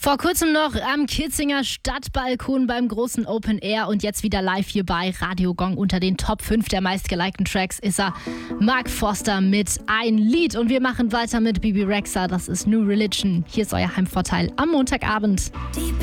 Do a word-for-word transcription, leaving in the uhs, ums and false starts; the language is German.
Vor kurzem noch am Kitzinger Stadtbalkon beim großen Open Air und jetzt wieder live hier bei Radio Gong. Unter den Top fünf der meistgelikten Tracks ist er, Mark Forster mit Ein Lied. Und wir machen weiter mit Bebe Rexha, das ist New Religion. Hier ist euer Heimvorteil am Montagabend. Die